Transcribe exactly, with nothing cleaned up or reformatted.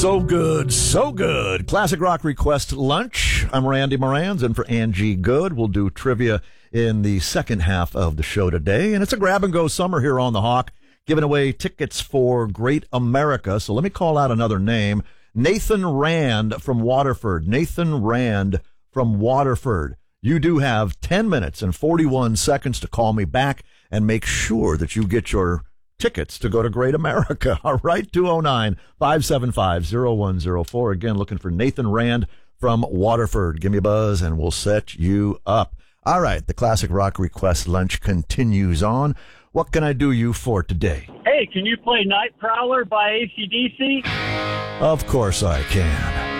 So good, so good. Classic Rock Request Lunch. I'm Randy Morans, and for Angie Good, we'll do trivia in the second half of the show today. And it's a grab-and-go summer here on the Hawk, giving away tickets for Great America. So let me call out another name. Nathan Rand from Waterford. Nathan Rand from Waterford. You do have ten minutes and forty-one seconds to call me back and make sure that you get your tickets to go to Great America. All right, two oh nine, five seven five, oh one oh four. Again, looking for Nathan Rand from Waterford. Give me a buzz and we'll set you up. All right, the Classic Rock Request Lunch continues on. What can I do you for today? Hey, can you play Night Prowler by A C D C? Of course I can.